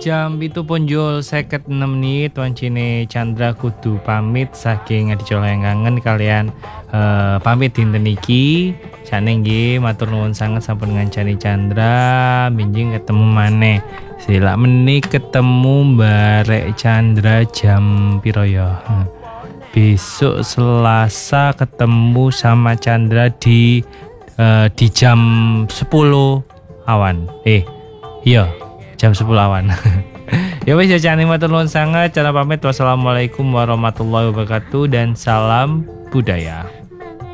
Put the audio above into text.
Jam itu punjul 56 menit wancine Chandra kudu pamit saking adicola yang kangen kalian pamit dinten iki. Jane nggih matur nuwun sanget sampun ngancani Chandra minjing ketemu maneh. Sila meneh ketemu barek Chandra jam piro ya? Besok Selasa ketemu sama Chandra di jam 10 awan. Iya, jam 10 awan. Ya wis ya Cani matur nuwun sanget. Cara pamit wassalamualaikum warahmatullahi wabarakatuh dan salam budaya.